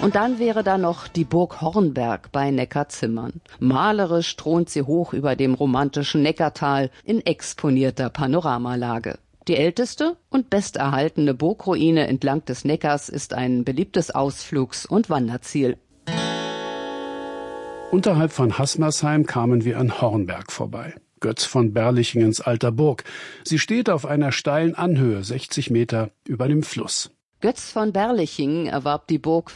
Und dann wäre da noch die Burg Hornberg bei Neckarzimmern. Malerisch thront sie hoch über dem romantischen Neckartal in exponierter Panoramalage. Die älteste und besterhaltene Burgruine entlang des Neckars ist ein beliebtes Ausflugs- und Wanderziel. Unterhalb von Haßmersheim kamen wir an Hornberg vorbei. Götz von Berlichingens alter Burg. Sie steht auf einer steilen Anhöhe, 60 Meter über dem Fluss. Götz von Berlichingen erwarb die Burg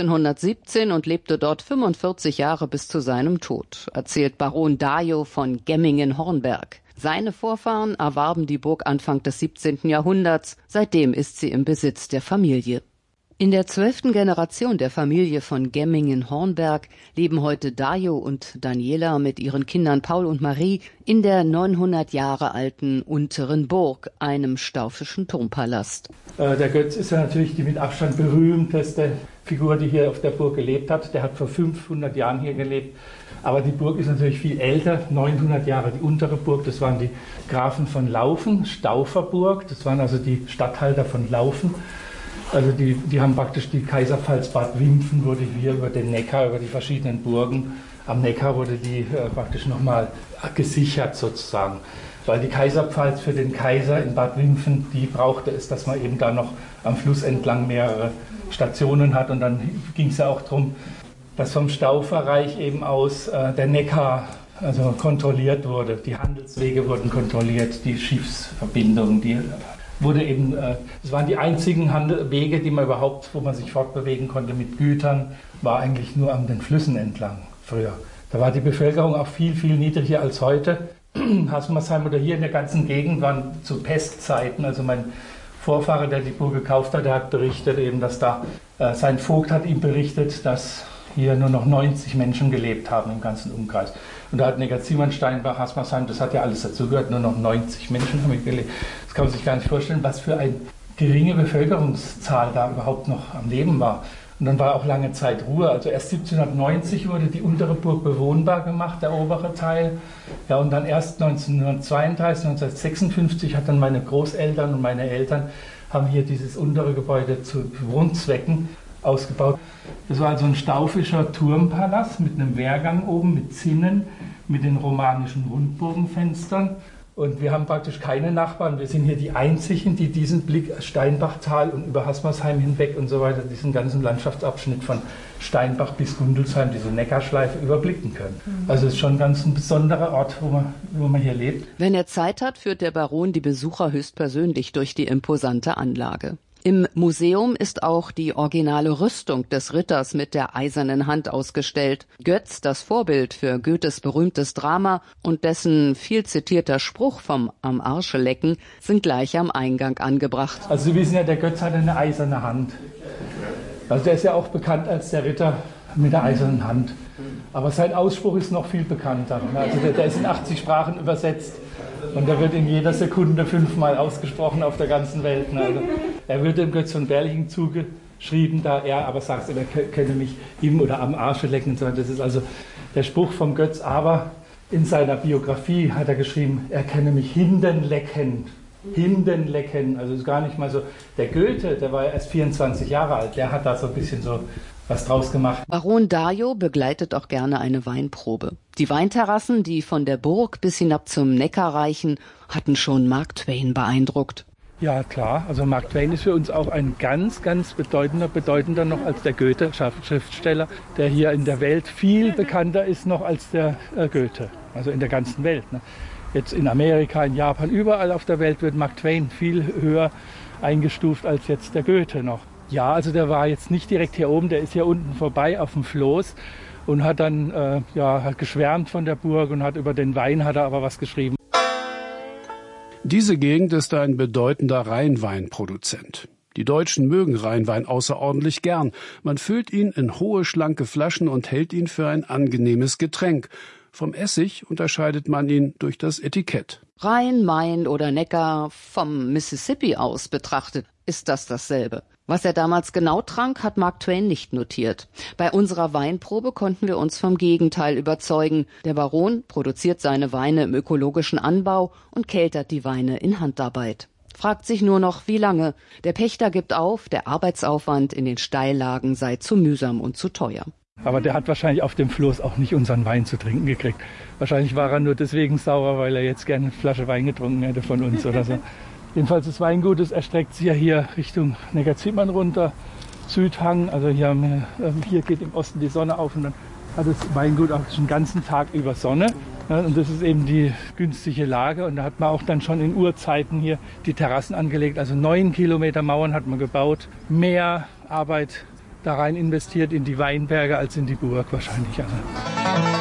1517 und lebte dort 45 Jahre bis zu seinem Tod, erzählt Baron Dajo von Gemmingen-Hornberg. Seine Vorfahren erwarben die Burg Anfang des 17. Jahrhunderts. Seitdem ist sie im Besitz der Familie. In der 12. Generation der Familie von Gemmingen-Hornberg leben heute Dajo und Daniela mit ihren Kindern Paul und Marie in der 900 Jahre alten Unteren Burg, einem staufischen Turmpalast. Der Götz ist ja natürlich die mit Abstand berühmteste Figur, die hier auf der Burg gelebt hat. Der hat vor 500 Jahren hier gelebt. Aber die Burg ist natürlich viel älter, 900 Jahre. Die Untere Burg, das waren die Grafen von Laufen, Stauferburg, das waren also die Statthalter von Laufen. Also die haben praktisch die Kaiserpfalz Bad Wimpfen, wurde hier über den Neckar, über die verschiedenen Burgen am Neckar wurde die praktisch nochmal gesichert sozusagen. Weil die Kaiserpfalz für den Kaiser in Bad Wimpfen, die brauchte es, dass man eben da noch am Fluss entlang mehrere Stationen hat. Und dann ging es ja auch darum, dass vom Stauferreich eben aus der Neckar also kontrolliert wurde. Die Handelswege wurden kontrolliert, die Schiffsverbindungen, die wurde eben, es waren die einzigen Wege, die man überhaupt, wo man sich fortbewegen konnte mit Gütern, war eigentlich nur an den Flüssen entlang früher. Da war die Bevölkerung auch viel, viel niedriger als heute. Haßmersheim oder hier in der ganzen Gegend waren zu Pestzeiten, also mein Vorfahre, der die Burg gekauft hat, der hat berichtet eben, dass da, sein Vogt hat ihm berichtet, dass hier nur noch 90 Menschen gelebt haben im ganzen Umkreis. Und da hat Neckarzimmern, Steinbach, Haßmersheim, das hat ja alles dazugehört, nur noch 90 Menschen haben hier gelebt. Das kann man sich gar nicht vorstellen, was für eine geringe Bevölkerungszahl da überhaupt noch am Leben war. Und dann war auch lange Zeit Ruhe. Also erst 1790 wurde die Untere Burg bewohnbar gemacht, der obere Teil. Ja, und dann erst 1932, 1956 hat dann meine Großeltern und meine Eltern haben hier dieses untere Gebäude zu Wohnzwecken ausgebaut. Das war also ein staufischer Turmpalast mit einem Wehrgang oben, mit Zinnen, mit den romanischen Rundbogenfenstern. Und wir haben praktisch keine Nachbarn. Wir sind hier die Einzigen, die diesen Blick Steinbachtal und über Haßmersheim hinweg und so weiter, diesen ganzen Landschaftsabschnitt von Steinbach bis Gundelsheim, diese Neckarschleife, überblicken können. Also es ist schon ganz ein besonderer Ort, wo man hier lebt. Wenn er Zeit hat, führt der Baron die Besucher höchstpersönlich durch die imposante Anlage. Im Museum ist auch die originale Rüstung des Ritters mit der eisernen Hand ausgestellt. Götz, das Vorbild für Goethes berühmtes Drama und dessen viel zitierter Spruch vom am Arsche lecken, sind gleich am Eingang angebracht. Also Sie wissen ja, der Götz hat eine eiserne Hand. Also der ist ja auch bekannt als der Ritter mit der eisernen Hand. Aber sein Ausspruch ist noch viel bekannter. Also der ist in 80 Sprachen übersetzt. Und der wird in jeder Sekunde 5-mal ausgesprochen auf der ganzen Welt. Also er wird dem Götz von Berlichingen zugeschrieben, da er aber sagt, er könne mich im oder am Arsche lecken. Das ist also der Spruch vom Götz. Aber in seiner Biografie hat er geschrieben, er kenne mich hindenleckend. Hindenlecken, also ist gar nicht mal so. Der Goethe, der war ja erst 24 Jahre alt, der hat da so ein bisschen so was draus gemacht. Baron Dajo begleitet auch gerne eine Weinprobe. Die Weinterrassen, die von der Burg bis hinab zum Neckar reichen, hatten schon Mark Twain beeindruckt. Ja, klar. Also Mark Twain ist für uns auch ein ganz, ganz bedeutender noch als der Goethe-Schriftsteller, der hier in der Welt viel bekannter ist noch als der Goethe, also in der ganzen Welt. Ne? Jetzt in Amerika, in Japan, überall auf der Welt wird Mark Twain viel höher eingestuft als jetzt der Goethe noch. Ja, also der war jetzt nicht direkt hier oben, der ist hier unten vorbei auf dem Floß und hat dann hat geschwärmt von der Burg und hat über den Wein hat er aber was geschrieben. Diese Gegend ist ein bedeutender Rheinweinproduzent. Die Deutschen mögen Rheinwein außerordentlich gern. Man füllt ihn in hohe, schlanke Flaschen und hält ihn für ein angenehmes Getränk. Vom Essig unterscheidet man ihn durch das Etikett. Rhein, Main oder Neckar, vom Mississippi aus betrachtet, ist das dasselbe. Was er damals genau trank, hat Mark Twain nicht notiert. Bei unserer Weinprobe konnten wir uns vom Gegenteil überzeugen. Der Baron produziert seine Weine im ökologischen Anbau und keltert die Weine in Handarbeit. fragt sich nur noch, wie lange. Der Pächter gibt auf, der Arbeitsaufwand in den Steillagen sei zu mühsam und zu teuer. Aber der hat wahrscheinlich auf dem Floß auch nicht unseren Wein zu trinken gekriegt. Wahrscheinlich war er nur deswegen sauer, weil er jetzt gerne eine Flasche Wein getrunken hätte von uns oder so. Jedenfalls das Weingut, das erstreckt sich ja hier Richtung Neckarzimmern runter, Südhang. Also hier geht im Osten die Sonne auf und dann hat das Weingut auch den ganzen Tag über Sonne. Ja, und das ist eben die günstige Lage. Und da hat man auch dann schon in Urzeiten hier die Terrassen angelegt. Also 9 Kilometer Mauern hat man gebaut. Mehr Arbeit da rein investiert in die Weinberge als in die Burg wahrscheinlich. Also.